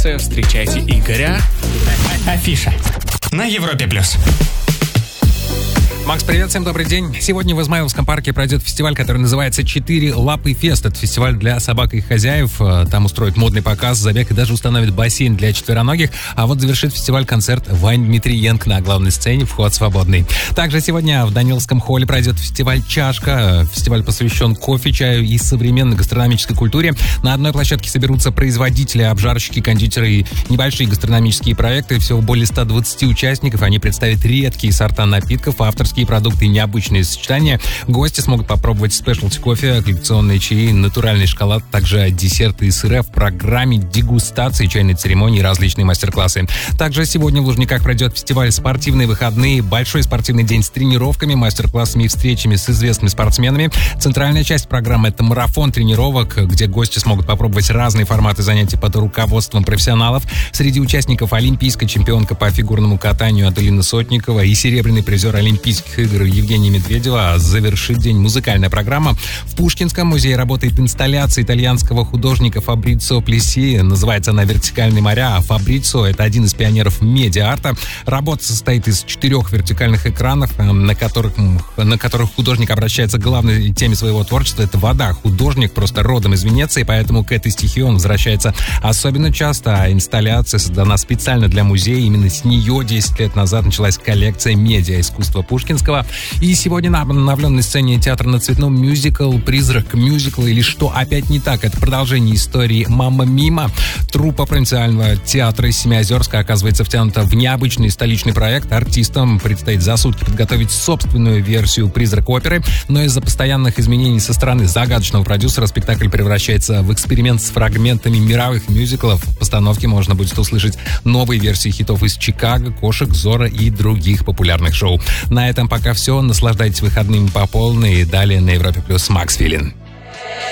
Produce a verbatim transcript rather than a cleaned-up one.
пятница. Встречайте Игоря. Афиша на Европе плюс. Макс, привет, всем добрый день. Сегодня в Измайловском парке пройдет фестиваль, который называется «Четыре лапы фест». Это фестиваль для собак и их хозяев. Там устроят модный показ, забег и даже установят бассейн для четвероногих. А вот завершит фестиваль концерт Вань Дмитриенко на главной сцене, вход свободный. Также сегодня в Даниловском холле пройдет фестиваль «Чашка». Фестиваль посвящен кофе, чаю и современной гастрономической культуре. На одной площадке соберутся производители, обжарщики, кондитеры и небольшие гастрономические проекты. Всего более ста двадцати участников. Они представят редкие сорта напитков, авторские продукты и необычные сочетания. Гости смогут попробовать спешлти кофе, коллекционные чаи, натуральный шоколад, также десерты и сыры. В программе дегустации, чайной церемонии и различные мастер-классы. Также сегодня в Лужниках пройдет фестиваль «Спортивные выходные». Большой спортивный день с тренировками, мастер-классами и встречами с известными спортсменами. Центральная часть программы — это марафон тренировок, где гости смогут попробовать разные форматы занятий под руководством профессионалов. Среди участников олимпийская чемпионка по фигурному катанию Аделина Сотникова и серебряный призер Олимпийских игр Евгения Медведева. Завершит день музыкальная программа. В Пушкинском музее работает инсталляция итальянского художника Фабрицио Плесси. Называется она «Вертикальные моря». А Фабрицио — это один из пионеров медиа-арта. Работа состоит из четырех вертикальных экранов, на которых, на которых художник обращается к главной теме своего творчества. Это вода. Художник просто родом из Венеции, поэтому к этой стихии он возвращается особенно часто. А инсталляция создана специально для музея. Именно с нее десять лет назад началась коллекция медиа-искусства Пушкинского. И сегодня на обновленной сцене театра на Цветном мюзикл «Призрак мюзикла» или «Что опять не так». Это продолжение истории «Мама Мима». Труппа провинциального театра из Семиозерска оказывается втянута в необычный столичный проект. Артистам предстоит за сутки подготовить собственную версию «Призрак оперы», но из-за постоянных изменений со стороны загадочного продюсера спектакль превращается в эксперимент с фрагментами мировых мюзиклов. В постановке можно будет услышать новые версии хитов из «Чикаго», «Кошек», «Зорро» и других популярных шоу. На этом пока все. Наслаждайтесь выходными по полной. И далее на Европе плюс Макс Филин.